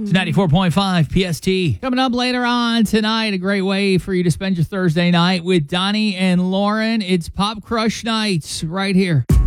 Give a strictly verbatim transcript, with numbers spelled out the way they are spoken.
It's ninety-four point five P S T. Coming up later on tonight, a great way for you to spend your Thursday night with Donnie and Lauren. It's Pop Crush Nights right here.